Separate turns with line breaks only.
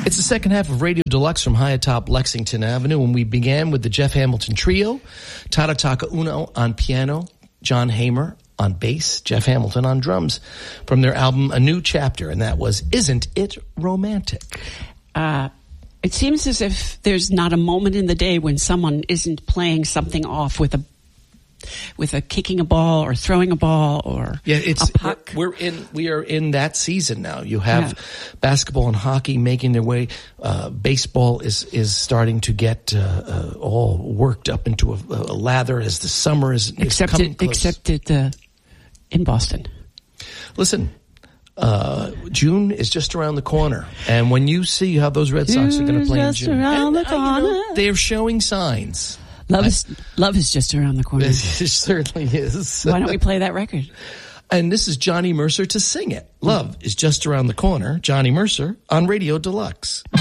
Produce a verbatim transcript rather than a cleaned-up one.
It's the second half of Radio Deluxe from high atop Lexington Avenue, and we began with the Jeff Hamilton Trio, Tarataka Uno on piano, John Hamer on bass, Jeff Hamilton on drums, from their album A New Chapter, and that was Isn't It Romantic?
Uh, it seems as if there's not a moment in the day when someone isn't playing something off with a with a kicking a ball or throwing a ball or
yeah, it's,
a puck.
We're, we're in, we are in that season now. You have
yeah.
basketball and hockey making their way. Uh, baseball is, is starting to get, uh, uh, all worked up into a, a lather as the summer is, is
except
coming
it,
close.
Except it, uh, in Boston.
Listen, uh, June is just around the corner. And when you see how those Red Sox are going to play in June,
around
and,
the
uh, you know,
corner.
they're showing signs.
Love is, love is just around the corner.
It certainly is.
Why don't we play that record?
And this is Johnny Mercer to sing it. Love is just around the corner. Johnny Mercer on Radio Deluxe.